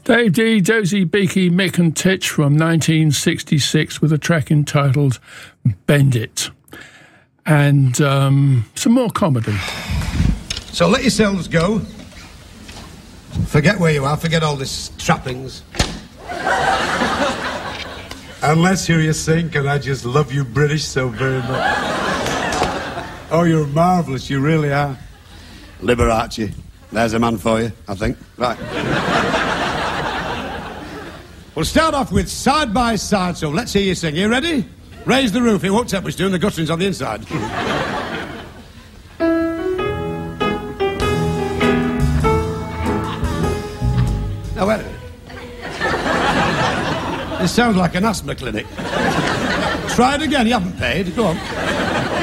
Dave Dee, Dozy, Beaky, Mick and Titch from 1966 with a track entitled Bend It. And some more comedy. So let yourselves go. Forget where you are, forget all this trappings. And let's hear you sing, and I just love you British so very much. Oh, you're marvellous, you really are. Liberace. There's a man for you, I think. Right. We'll start off with Side by Side, so let's hear you sing. You ready? Raise the roof, it won't tell what you're doing, the guttering's on the inside. Now, wait a minute. This sounds like an asthma clinic. Try it again, you haven't paid. Go on.